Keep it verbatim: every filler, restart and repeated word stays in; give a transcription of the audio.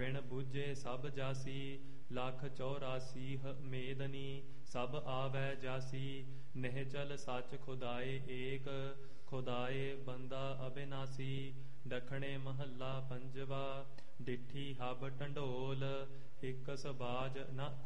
ਵਿਣ ਬੂਝੇ ਸਭ ਜਾਸੀ। ਲੱਖ ਚੌਰਾਸੀ ਮੇਦਨੀ ਸਭ ਆਵੈ ਜਾਸੀ। ਨਿਹਚਲ ਸੱਚ ਖੁਦਾਏ ਏਕ, ਖੁਦਾਏ ਬੰਦਾ ਅਬਿਨਾਸੀ। ਦੱਖਣੇ ਮਹੱਲਾ ਪੰਜਵਾ। ਡਿੱਠੀ ਹਬ ਢੰਡੋਲ, ਹਿਕਸ ਬਾਜ ਨ